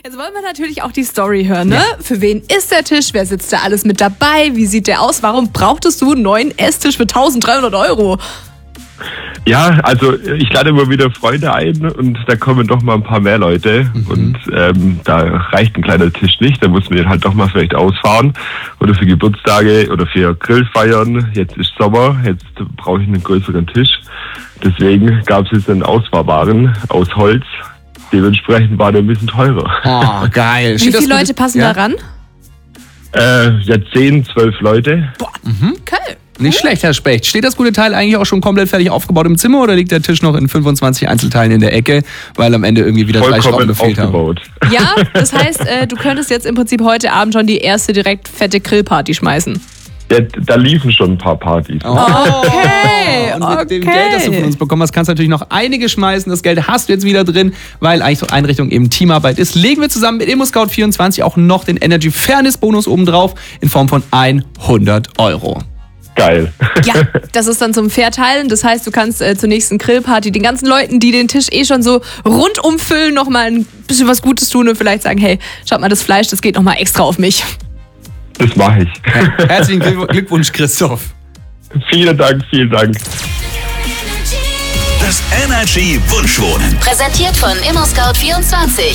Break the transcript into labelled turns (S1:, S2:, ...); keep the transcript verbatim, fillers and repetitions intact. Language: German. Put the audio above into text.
S1: Jetzt wollen wir natürlich auch die Story hören, ne? Ja. Für wen ist der Tisch? Wer sitzt da alles mit dabei? Wie sieht der aus? Warum brauchtest du einen neuen Esstisch für dreizehnhundert Euro?
S2: Ja, also ich lade immer wieder Freunde ein und da kommen doch mal ein paar mehr Leute mhm. und ähm, da reicht ein kleiner Tisch nicht, da muss man den halt doch mal vielleicht ausfahren oder für Geburtstage oder für Grillfeiern. Jetzt ist Sommer, jetzt brauche ich einen größeren Tisch. Deswegen gab es jetzt einen ausfahrbaren aus Holz. Dementsprechend war der ein bisschen teurer.
S3: Oh, geil.
S1: Wie viele Leute passen ja. da ran?
S2: Äh, ja, zehn, zwölf Leute.
S1: Boah, mhm. okay.
S3: Nicht schlecht, Herr Specht. Steht das gute Teil eigentlich auch schon komplett fertig aufgebaut im Zimmer oder liegt der Tisch noch in fünfundzwanzig Einzelteilen in der Ecke, weil am Ende irgendwie wieder drei Schrauben gefehlt haben?
S1: Ja, das heißt, äh, du könntest jetzt im Prinzip heute Abend schon die erste direkt fette Grillparty schmeißen.
S2: Ja, da liefen schon ein paar Partys.
S3: Oh. Okay, und mit okay. dem Geld, das du von uns bekommen hast, kannst du natürlich noch einige schmeißen. Das Geld hast du jetzt wieder drin, weil eigentlich so Einrichtung eben Teamarbeit ist. Legen wir zusammen mit ImmoScout vierundzwanzig auch noch den Energy Fairness Bonus obendrauf in Form von hundert Euro.
S2: Geil.
S1: Ja, das ist dann zum Verteilen. Das heißt, du kannst äh, zur nächsten Grillparty den ganzen Leuten, die den Tisch eh schon so rundum füllen, nochmal ein bisschen was Gutes tun und vielleicht sagen, hey, schaut mal, das Fleisch, das geht nochmal extra auf mich.
S2: Das mache ich.
S3: Ja, herzlichen Glückwunsch, Christoph.
S2: Vielen Dank, vielen Dank.
S4: Das Energy Wunschwohnen.
S5: Präsentiert von ImmoScout vierundzwanzig.